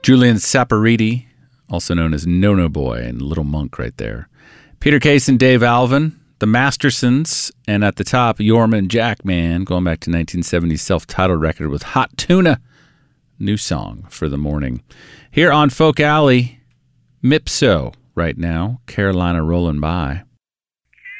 Julian Saporiti, also known as No Boy, and Little Monk right there. Peter Case and Dave Alvin, the Mastersons, and at the top, Yorma and Jackman, going back to 1970's self-titled record with Hot Tuna. New song for the morning. Here on Folk Alley, Mipso right now, Carolina Rollin' By.